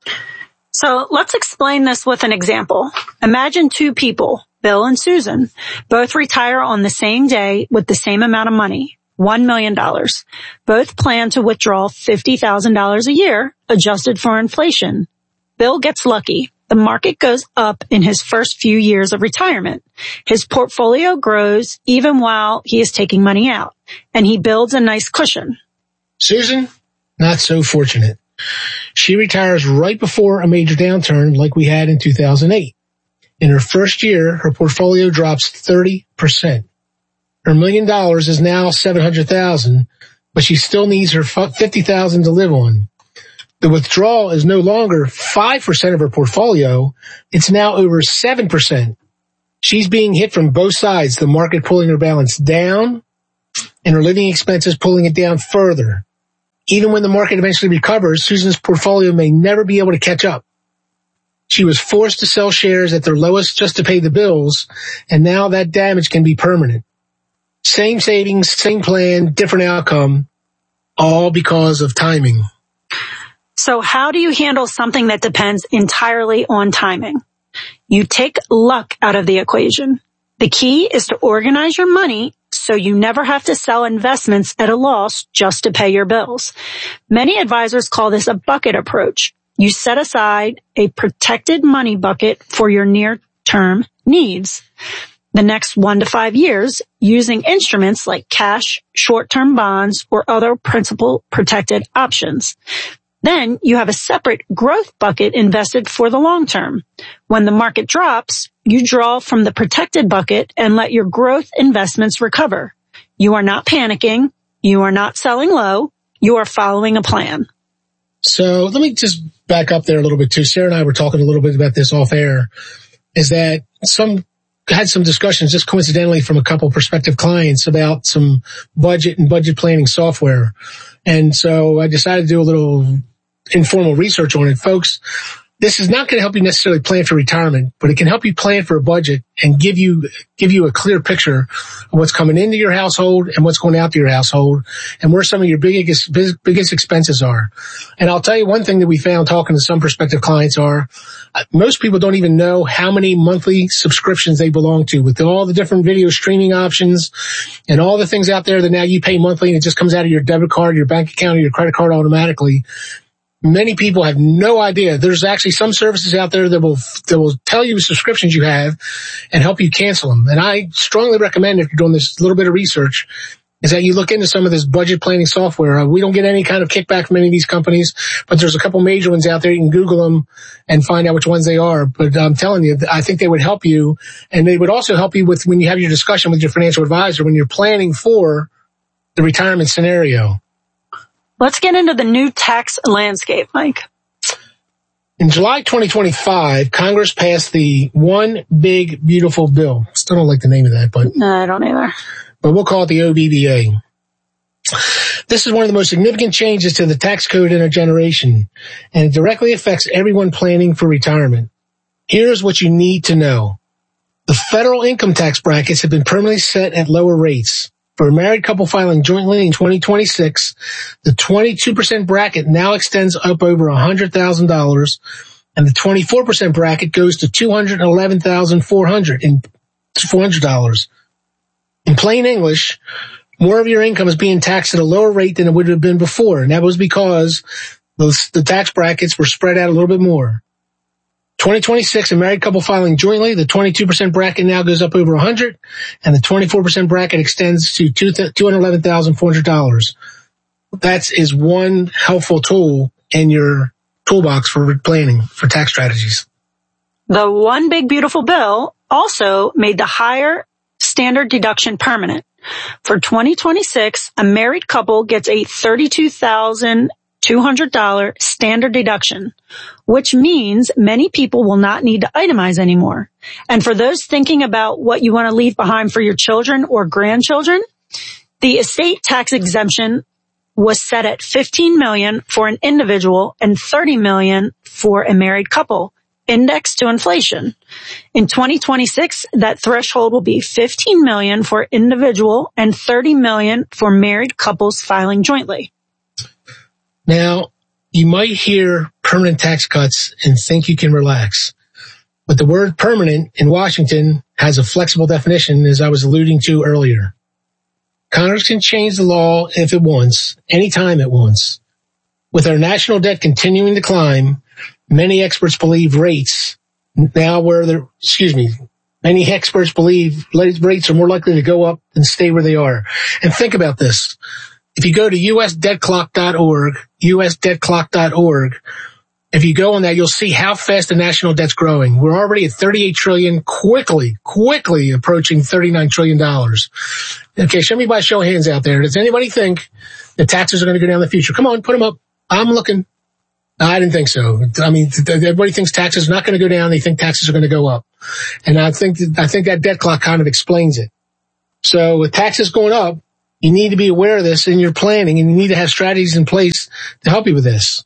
So let's explain this with an example. Imagine two people, Bill and Susan, both retire on the same day with the same amount of money, one million dollars. Both plan to withdraw fifty thousand dollars a year, adjusted for inflation. Bill gets lucky. The market goes up in his first few years of retirement. His portfolio grows even while he is taking money out, and he builds a nice cushion. Susan, not so fortunate. She retires right before a major downturn like we had in two thousand eight. In her first year, her portfolio drops thirty percent. Her million dollars is now seven hundred thousand dollars, but she still needs her fifty thousand dollars to live on. The withdrawal is no longer five percent of her portfolio. It's now over seven percent. She's being hit from both sides, the market pulling her balance down and her living expenses pulling it down further. Even when the market eventually recovers, Susan's portfolio may never be able to catch up. She was forced to sell shares at their lowest just to pay the bills, and now that damage can be permanent. Same savings, same plan, different outcome, all because of timing. So how do you handle something that depends entirely on timing? You take luck out of the equation. The key is to organize your money so you never have to sell investments at a loss just to pay your bills. Many advisors call this a bucket approach. You set aside a protected money bucket for your near-term needs. The next one to five years using instruments like cash, short-term bonds, or other principal protected options. Then you have a separate growth bucket invested for the long term. When the market drops, you draw from the protected bucket and let your growth investments recover. You are not panicking. You are not selling low. You are following a plan. So let me just back up there a little bit too. Sarah and I were talking a little bit about this off air, is that some had some discussions just coincidentally from a couple prospective clients about some budget and budget planning software. And so I decided to do a little informal research on it. Folks, this is not going to help you necessarily plan for retirement, but it can help you plan for a budget and give you, give you a clear picture of what's coming into your household and what's going out to your household and where some of your biggest, biggest expenses are. And I'll tell you one thing that we found talking to some prospective clients are most people don't even know how many monthly subscriptions they belong to with all the different video streaming options and all the things out there that now you pay monthly and it just comes out of your debit card, your bank account, or your credit card automatically. Many people have no idea. There's actually some services out there that will, that will tell you subscriptions you have and help you cancel them. And I strongly recommend, if you're doing this little bit of research, is that you look into some of this budget planning software. Uh, we don't get any kind of kickback from any of these companies, but there's a couple major ones out there. You can Google them and find out which ones they are. But I'm telling you, I think they would help you. And they would also help you with when you have your discussion with your financial advisor, when you're planning for the retirement scenario. Let's get into the new tax landscape, Mike. In July twenty twenty-five, Congress passed the One Big Beautiful Bill. Still don't like the name of that, but no, I don't either. But we'll call it the O B B A. This is one of the most significant changes to the tax code in our generation, and it directly affects everyone planning for retirement. Here's what you need to know. The federal income tax brackets have been permanently set at lower rates. For a married couple filing jointly in twenty twenty-six, the twenty-two percent bracket now extends up over one hundred thousand dollars, and the twenty-four percent bracket goes to two hundred eleven thousand four hundred dollars. In plain English, more of your income is being taxed at a lower rate than it would have been before, and that was because those, the tax brackets were spread out a little bit more. twenty twenty-six, a married couple filing jointly, the twenty-two percent bracket now goes up over one hundred, and the twenty-four percent bracket extends to two hundred eleven thousand four hundred dollars. That is one helpful tool in your toolbox for planning for tax strategies. The One Big Beautiful Bill also made the higher standard deduction permanent. For twenty twenty-six, a married couple gets a thirty-two thousand two hundred dollars standard deduction, which means many people will not need to itemize anymore. And for those thinking about what you want to leave behind for your children or grandchildren, the estate tax exemption was set at fifteen million dollars for an individual and thirty million dollars for a married couple, indexed to inflation. In twenty twenty-six, that threshold will be fifteen million dollars for individual and thirty million dollars for married couples filing jointly. Now, you might hear permanent tax cuts and think you can relax. But the word permanent in Washington has a flexible definition, as I was alluding to earlier. Congress can change the law if it wants, anytime it wants. With our national debt continuing to climb, many experts believe rates now where they're, excuse me, many experts believe rates are more likely to go up than stay where they are. And think about this. If you go to U S debt clock dot org, U S debt clock dot org, If you go on that, you'll see how fast the national debt's growing. We're already at thirty-eight trillion dollars, quickly, quickly approaching thirty-nine trillion dollars. Okay, show me by show of hands out there. Does anybody think the taxes are going to go down in the future? Come on, put them up. I'm looking. I didn't think so. I mean, everybody thinks taxes are not going to go down. They think taxes are going to go up. And I think, I think that debt clock kind of explains it. So with taxes going up, you need to be aware of this in your planning, and you need to have strategies in place to help you with this.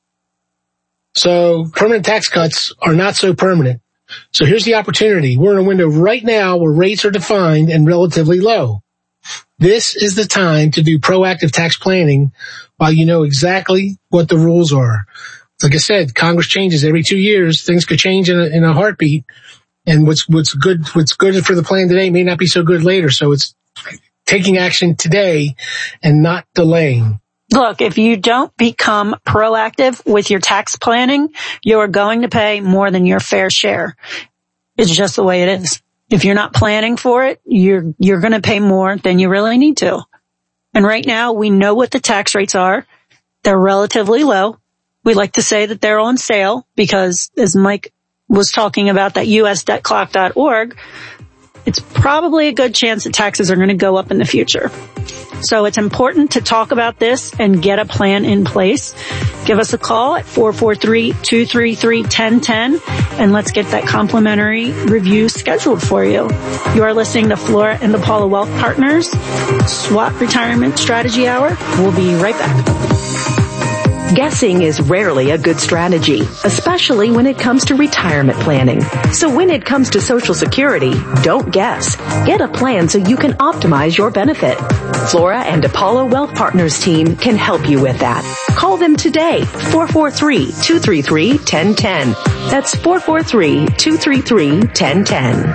So permanent tax cuts are not so permanent. So here's the opportunity. We're in a window right now where rates are defined and relatively low. This is the time to do proactive tax planning while you know exactly what the rules are. Like I said, Congress changes every two years. Things could change in a, in a heartbeat. And what's, what's good, what's good for the plan today may not be so good later. So it's taking action today and not delaying. Look, if you don't become proactive with your tax planning, you're going to pay more than your fair share. It's just the way it is. If you're not planning for it, you're, you're going to pay more than you really need to. And right now, we know what the tax rates are. They're relatively low. We like to say that they're on sale because, as Mike was talking about, that U S debt clock dot org, it's probably a good chance that taxes are going to go up in the future. So it's important to talk about this and get a plan in place. Give us a call at four four three, two three three, one zero one zero, and let's get that complimentary review scheduled for you. You are listening to Flora and DePaula Wealth Partners, SWAT Retirement Strategy Hour. We'll be right back. Guessing is rarely a good strategy, especially when it comes to retirement planning. So when it comes to Social Security, don't guess. Get a plan so you can optimize your benefit. Flora and DePaula Wealth Partners team can help you with that. Call them today, four four three, two three three, one zero one zero. That's four four three, two three three, one zero one zero.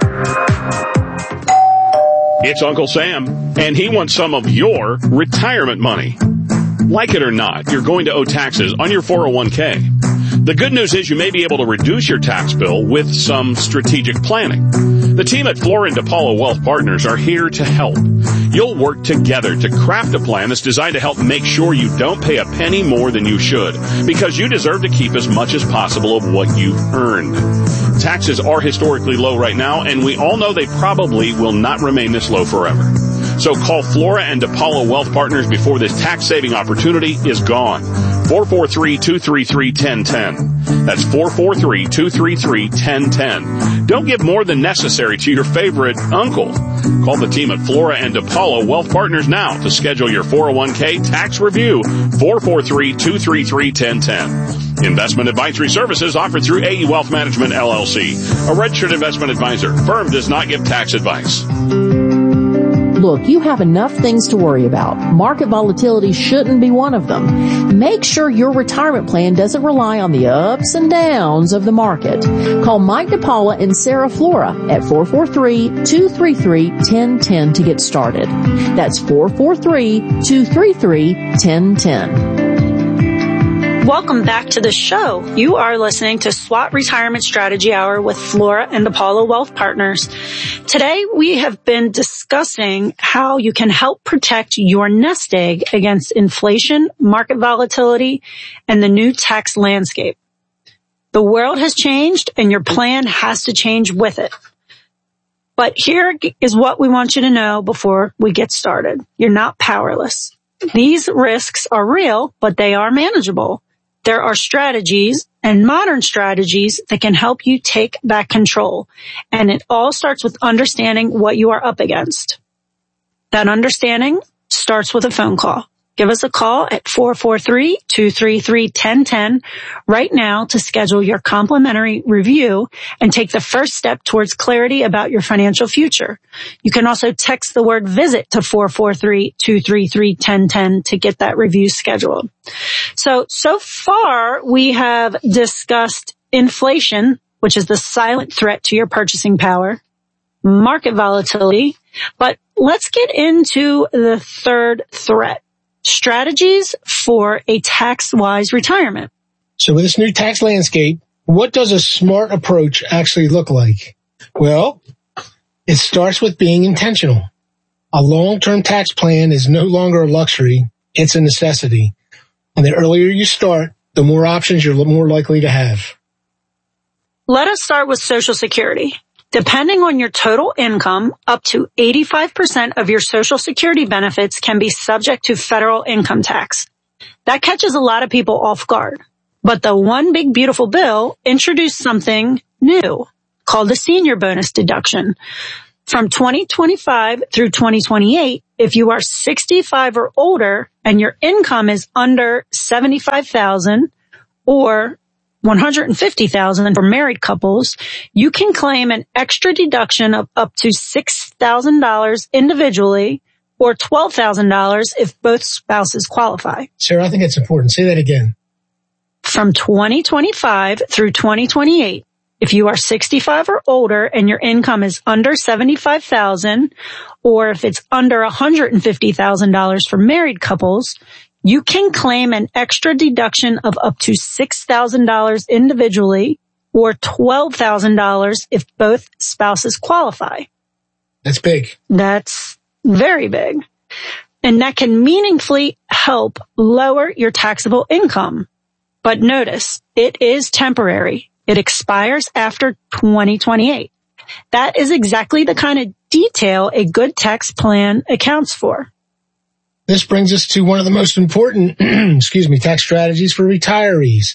It's Uncle Sam, and he wants some of your retirement money. Like it or not, you're going to owe taxes on your four oh one k. The good news is you may be able to reduce your tax bill with some strategic planning. The team at Flora and DePaula Wealth Partners are here to help. You'll work together to craft a plan that's designed to help make sure you don't pay a penny more than you should, because you deserve to keep as much as possible of what you've earned. Taxes are historically low right now, and we all know they probably will not remain this low forever. So call Flora and DePaula Wealth Partners before this tax-saving opportunity is gone. four four three, two three three, one zero one zero. That's four four three, two three three, one zero one zero. Don't give more than necessary to your favorite uncle. Call the team at Flora and DePaula Wealth Partners now to schedule your four oh one k tax review. four four three, two three three, one zero one zero. Investment advisory services offered through A E Wealth Management, L L C, a registered investment advisor. Firm does not give tax advice. Look, you have enough things to worry about. Market volatility shouldn't be one of them. Make sure your retirement plan doesn't rely on the ups and downs of the market. Call Mike DePaula and Sarah Flora at four four three, two three three, one zero one zero to get started. That's four four three, two three three, one zero one zero. Welcome back to the show. You are listening to SWAT Retirement Strategy Hour with Flora and DePaula Wealth Partners. Today, we have been discussing how you can help protect your nest egg against inflation, market volatility, and the new tax landscape. The world has changed, and your plan has to change with it. But here is what we want you to know before we get started. You're not powerless. These risks are real, but they are manageable. There are strategies and modern strategies that can help you take back control. And it all starts with understanding what you are up against. That understanding starts with a phone call. Give us a call at four four three, two three three, one zero one zero right now to schedule your complimentary review and take the first step towards clarity about your financial future. You can also text the word visit to four four three, two three three, one zero one zero to get that review scheduled. So, so far we have discussed inflation, which is the silent threat to your purchasing power, market volatility, but let's get into the third threat. Strategies for a tax-wise retirement. So with this new tax landscape, what does a smart approach actually look like? Well, it starts with being intentional. A long-term tax plan is no longer a luxury, it's a necessity. And the earlier you start, the more options you're more likely to have. Let us start with Social Security. Depending on your total income, up to eighty-five percent of your Social Security benefits can be subject to federal income tax. That catches a lot of people off guard. But the One Big Beautiful Bill introduced something new called the senior bonus deduction. From twenty twenty-five through twenty twenty-eight, if you are sixty-five or older and your income is under seventy-five thousand dollars or one hundred fifty thousand dollars for married couples, you can claim an extra deduction of up to six thousand dollars individually or twelve thousand dollars if both spouses qualify. Sarah, I think it's important. Say that again. From twenty twenty-five through twenty twenty-eight, if you are sixty-five or older and your income is under seventy-five thousand dollars or if it's under one hundred fifty thousand dollars for married couples, you can claim an extra deduction of up to six thousand dollars individually or twelve thousand dollars if both spouses qualify. That's big. That's very big. And that can meaningfully help lower your taxable income. But notice, it is temporary. It expires after twenty twenty-eight. That is exactly the kind of detail a good tax plan accounts for. This brings us to one of the most important, excuse me, tax strategies for retirees.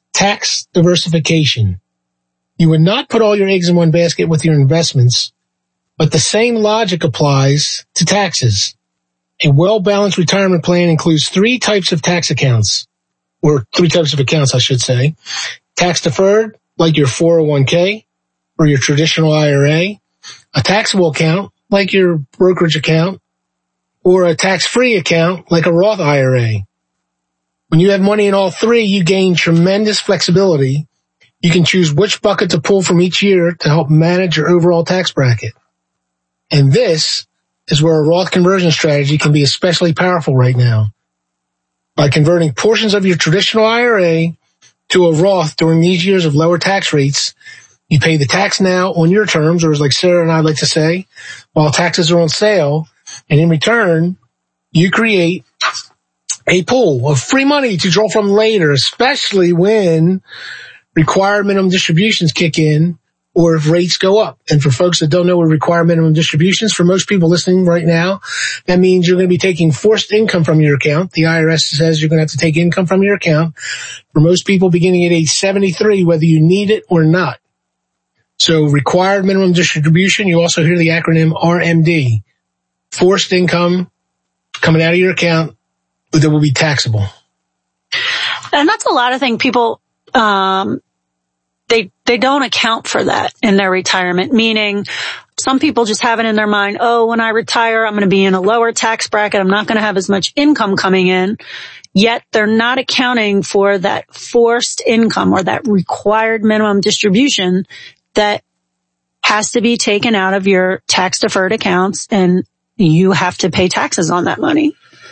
Tax diversification. You would not put all your eggs in one basket with your investments, but the same logic applies to taxes. A well-balanced retirement plan includes three types of tax accounts, or three types of accounts, I should say. Tax deferred, like your four oh one k or your traditional I R A. A taxable account, like your brokerage account, or a tax-free account like a Roth I R A. When you have money in all three, you gain tremendous flexibility. You can choose which bucket to pull from each year to help manage your overall tax bracket. And this is where a Roth conversion strategy can be especially powerful right now. By converting portions of your traditional I R A to a Roth during these years of lower tax rates, you pay the tax now on your terms, or as like Sarah and I like to say, while taxes are on sale. And in return, you create a pool of free money to draw from later, especially when required minimum distributions kick in or if rates go up. And for folks that don't know what required minimum distributions, for most people listening right now, that means you're going to be taking forced income from your account. The I R S says you're going to have to take income from your account. For most people beginning at age seventy-three, whether you need it or not. So required minimum distribution, you also hear the acronym R M D. Forced income coming out of your account that will be taxable. And that's a lot of things people, um, they, they don't account for that in their retirement, meaning some people just have it in their mind, oh, when I retire, I'm going to be in a lower tax bracket. I'm not going to have as much income coming in. Yet they're not accounting for that forced income or that required minimum distribution that has to be taken out of your tax deferred accounts, and you have to pay taxes on that money.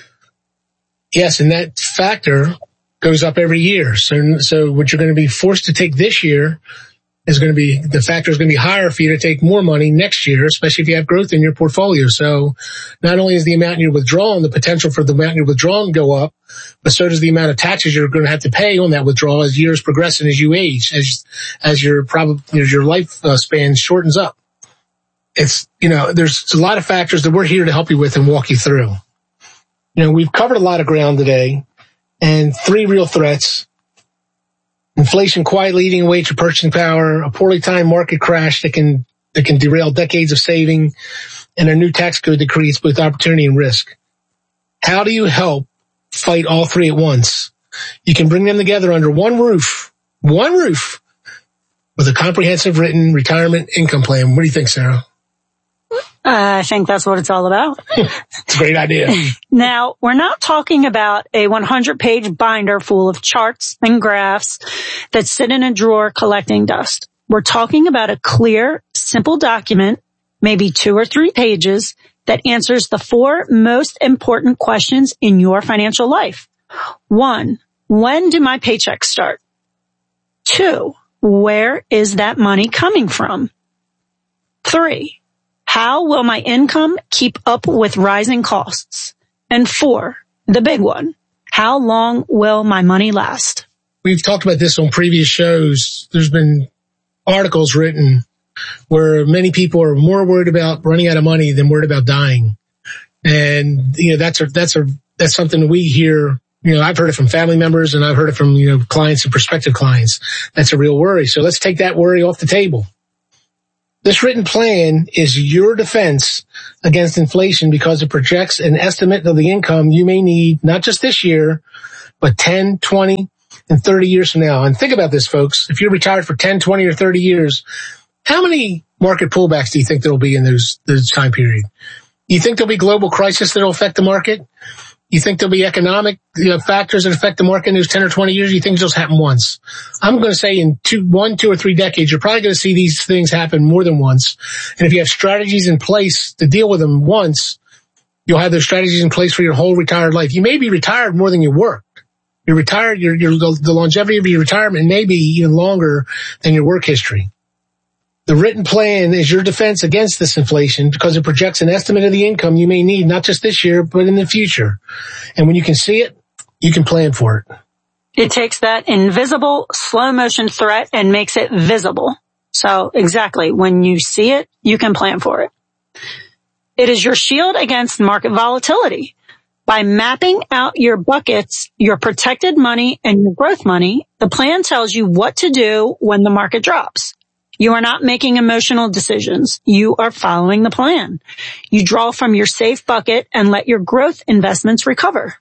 Yes, and that factor goes up every year. So, so what you're going to be forced to take this year is going to be, the factor is going to be higher for you to take more money next year, especially if you have growth in your portfolio. So not only is the amount you're withdrawing, the potential for the amount you're withdrawing go up, but so does the amount of taxes you're going to have to pay on that withdrawal as years progress and as you age, as, as your probably, as your life uh, span shortens up. It's, you know, there's a lot of factors that we're here to help you with and walk you through. You know, we've covered a lot of ground today, and three real threats: inflation quietly eating away at your purchasing power, a poorly timed market crash that can, that can derail decades of saving, and a new tax code that creates both opportunity and risk. How do you help fight all three at once? You can bring them together under one roof, one roof, with a comprehensive written retirement income plan. What do you think, Sarah? Uh, I think that's what it's all about. It's a great idea. Now, we're not talking about a one hundred page binder full of charts and graphs that sit in a drawer collecting dust. We're talking about a clear, simple document, maybe two or three pages, that answers the four most important questions in your financial life. One, when do my paychecks start? Two, where is that money coming from? Three, how will my income keep up with rising costs? And four, the big one, how long will my money last? we've talked about this on previous shows. There's been articles written where many people are more worried about running out of money than worried about dying. And, you know, that's a, that's a, that's something we hear. You know, I've heard it from family members and I've heard it from, you know, clients and prospective clients. That's a real worry. So let's take that worry off the table. This written plan is your defense against inflation because it projects an estimate of the income you may need, not just this year, but ten, twenty, and thirty years from now. And think about this, folks. If you're retired for ten, twenty, or thirty years, how many market pullbacks do you think there will be in those, those time period? You think there'll be global crisis that will affect the market? You think there'll be economic you know, factors that affect the market in those ten or twenty years? You think it'll just happen once? I'm going to say in two, one, two, or three decades, you're probably going to see these things happen more than once. And if you have strategies in place to deal with them once, you'll have those strategies in place for your whole retired life. You may be retired more than you work. You're retired, you're, you're, the longevity of your retirement may be even longer than your work history. The written plan is your defense against this inflation because it projects an estimate of the income you may need, not just this year, but in the future. And when you can see it, you can plan for it. It takes that invisible slow motion threat and makes it visible. So exactly, when you see it, you can plan for it. It is your shield against market volatility. By mapping out your buckets, your protected money and your growth money, the plan tells you what to do when the market drops. You are not making emotional decisions. You are following the plan. You draw from your safe bucket and let your growth investments recover.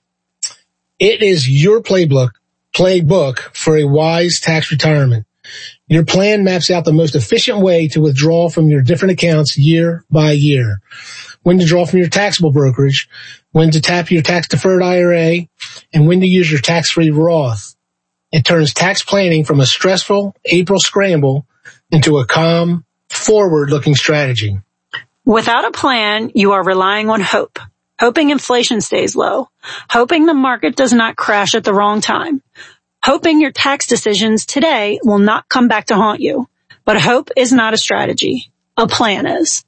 It is your playbook, playbook for a wise tax retirement. Your plan maps out the most efficient way to withdraw from your different accounts year by year. When to draw from your taxable brokerage, when to tap your tax-deferred I R A, and when to use your tax-free Roth. It turns tax planning from a stressful April scramble into a calm, forward-looking strategy. Without a plan, you are relying on hope. Hoping inflation stays low. Hoping the market does not crash at the wrong time. Hoping your tax decisions today will not come back to haunt you. But hope is not a strategy. A plan is.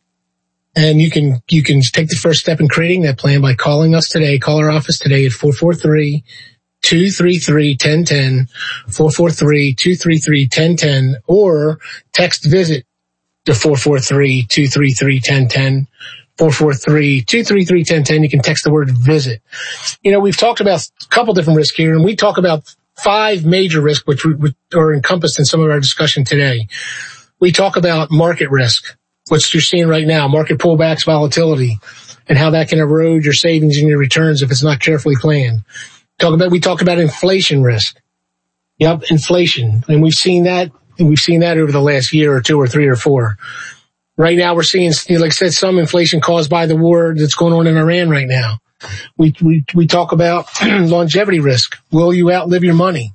And you can, you can take the first step in creating that plan by calling us today. Call our office today at four four three, two three three, one zero one zero, four four three, two three three, one zero one zero, or text visit to four four three, two three three, one zero one zero, four four three, two three three, one zero one zero. You can text the word visit. You know, we've talked about a couple different risks here, and we talk about five major risks which, which are encompassed in some of our discussion today. We talk about market risk, which you're seeing right now, market pullbacks, volatility, and how that can erode your savings and your returns if it's not carefully planned. Talk about, we talk about inflation risk. Yep, inflation. And we've seen that, and we've seen that over the last year or two or three or four. Right now we're seeing, like I said, some inflation caused by the war that's going on in Iran right now. We, we, we talk about longevity risk. Will you outlive your money?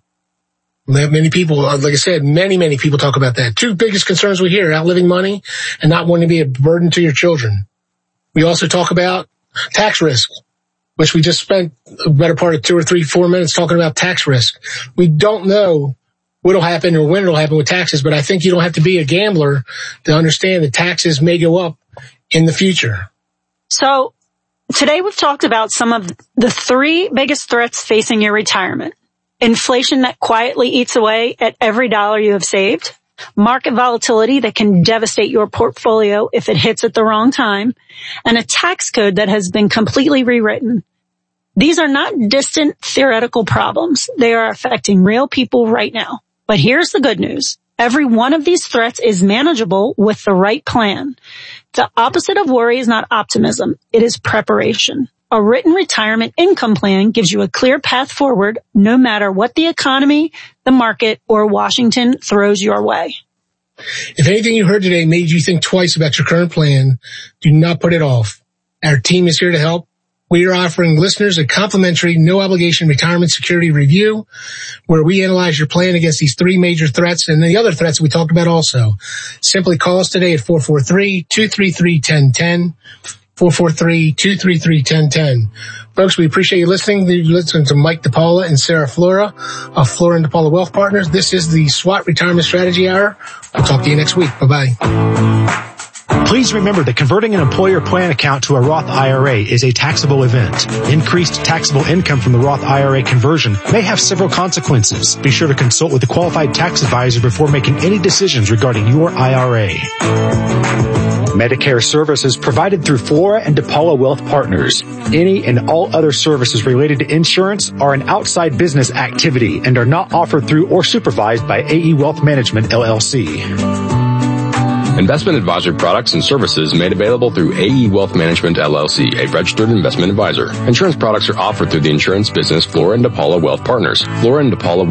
Many people, like I said, many, many people talk about that. Two biggest concerns we hear, outliving money and not wanting to be a burden to your children. We also talk about tax risk, which we just spent a better part of two or three, four minutes talking about tax risk. We don't know what'll happen or when it'll happen with taxes, but I think you don't have to be a gambler to understand that taxes may go up in the future. So today we've talked about some of the three biggest threats facing your retirement. Inflation that quietly eats away at every dollar you have saved. Market volatility that can devastate your portfolio if it hits at the wrong time. And a tax code that has been completely rewritten. These are not distant theoretical problems. They are affecting real people right now. But here's the good news. Every one of these threats is manageable with the right plan. The opposite of worry is not optimism. It is preparation. A written retirement income plan gives you a clear path forward no matter what the economy, the market, or Washington throws your way. If anything you heard today made you think twice about your current plan, do not put it off. Our team is here to help. We are offering listeners a complimentary, no-obligation retirement security review where we analyze your plan against these three major threats and the other threats we talked about also. Simply call us today at four four three, two three three, one zero one zero. four four three, two three three, one zero one zero. Folks, we appreciate you listening. You're listening to Mike DePaula and Sarah Flora of Flora and DePaula Wealth Partners. This is the SWAT Retirement Strategy Hour. We'll talk to you next week. Bye-bye. Please remember that converting an employer plan account to a Roth I R A is a taxable event. Increased taxable income from the Roth I R A conversion may have several consequences. Be sure to consult with a qualified tax advisor before making any decisions regarding your I R A. Medicare services provided through Flora and DePaula Wealth Partners. Any and all other services related to insurance are an outside business activity and are not offered through or supervised by A E Wealth Management, L L C. Investment advisory products and services made available through A E Wealth Management, L L C, a registered investment advisor. Insurance products are offered through the insurance business Flora and DePaula Wealth Partners. Flora and DePaula